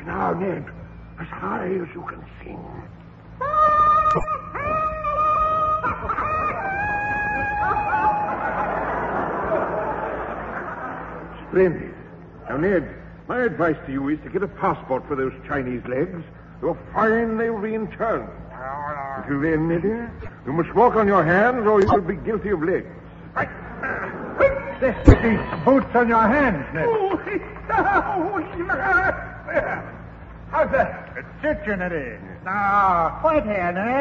Now, Ned, as high as you can sing. Splendid. Now, Ned, my advice to you is to get a passport for those Chinese legs. You're fine, they'll be in turn. Until then, Neddy, you must walk on your hands or you will be guilty of legs. These boots on your hands, Ned. How's that? It fits you, Neddy. Now, quit here, Ned.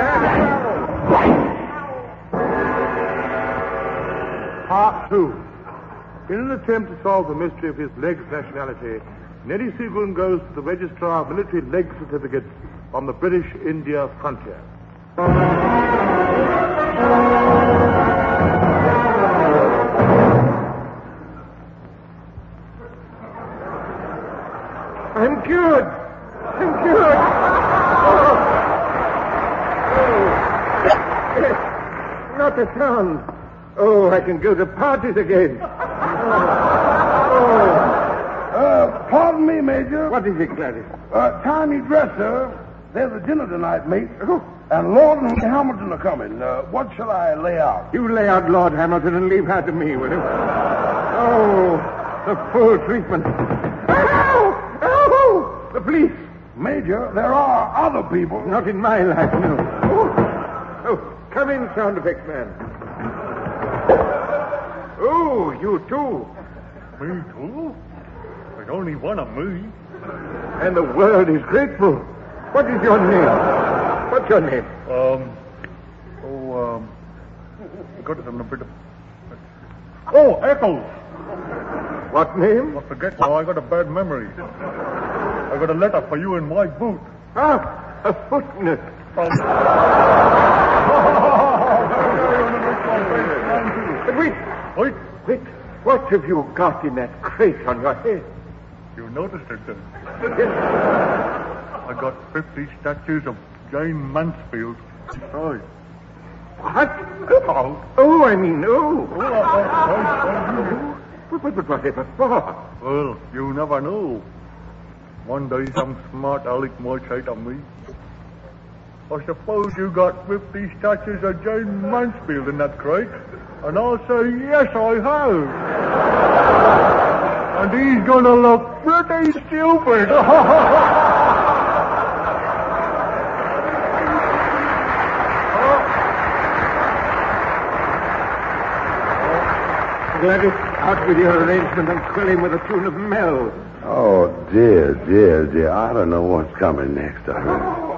Part 2. In an attempt to solve the mystery of his legs nationality, Neddy Seagoon goes to the Registrar of Military Leg Certificates on the British-India frontier. I'm cured. I'm cured. Oh. Not a sound. Oh, I can go to parties again. Pardon me, Major. What is it, Gladys? Tiny Dresser. There's a dinner tonight, mate. And Lord and Hamilton are coming. What shall I lay out? You lay out Lord Hamilton and leave her to me, will you? Oh, the full treatment. Ow! Ow! The police. Major, there are other people. Not in my life, no. Oh, come in, sound effects man. Oh, you too. Me too? There's only one of me. And the world is grateful. What is your name? What's your name? I got it on a bit of... Oh, Eccles. What name? I forget now, I got a bad memory. I got a letter for you in my boot. Ah, a footnote. But wait. Wait. What have you got in that crate on your head? You noticed it, then? Yes. I got 50 statues of Jane Mansfield. Oh. What? Oh, I mean, oh. But whatever for? Well, you never know. One day some smart aleck might say to me, I suppose you got 50 statues of Jane Mansfield in that crate. And I'll say, yes, I have. And he's going to look pretty stupid. Gladys, out with your arrangement and quill him with a tune of Mel. Oh, dear. I don't know what's coming next.